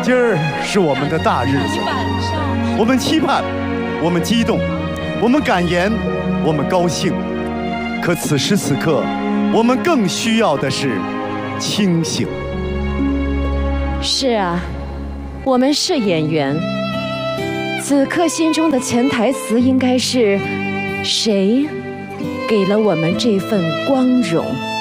今儿是我们的大日子，我们期盼，我们激动，我们感言，我们高兴。可此时此刻，我们更需要的是清醒。 是啊，我们是演员，此刻心中的潜台词应该是：谁给了我们这份光荣？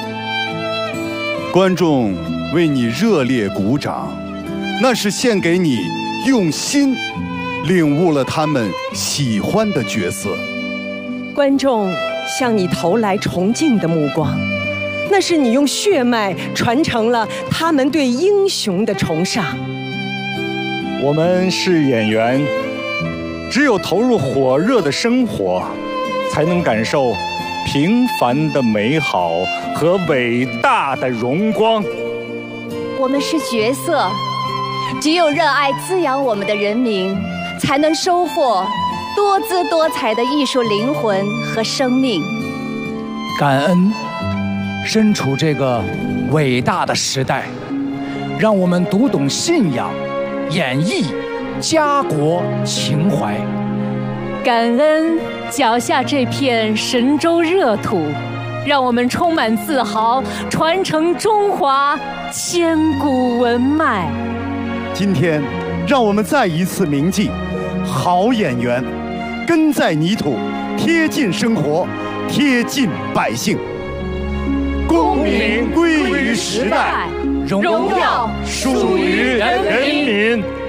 观众为你热烈鼓掌，那是献给你用心领悟了他们喜欢的角色。 观众向你投来崇敬的目光，那是你用血脉传承了他们对英雄的崇尚。 我们是演员，只有投入火热的生活，才能感受平凡的美好和伟大的荣光。 我们是角色，只有热爱滋养我们的人民，才能收获多姿多彩的艺术灵魂和生命。 感恩身处这个伟大的时代，让我们读懂信仰，演绎家国情怀。 感恩脚下这片神州热土，让我们充满自豪，传承中华千古文脉。 今天，让我们再一次铭记：好演员，根在泥土，贴近生活，贴近百姓。公民归于时代， 荣耀属于人民。